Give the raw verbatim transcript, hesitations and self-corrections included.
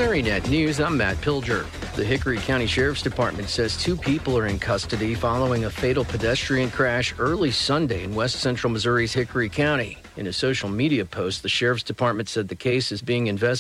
Missouri Net News, I'm Matt Pilger. The Hickory County Sheriff's Department says two people are in custody following a fatal pedestrian crash early Sunday in west central Missouri's Hickory County. In a social media post, the Sheriff's Department said the case is being investigated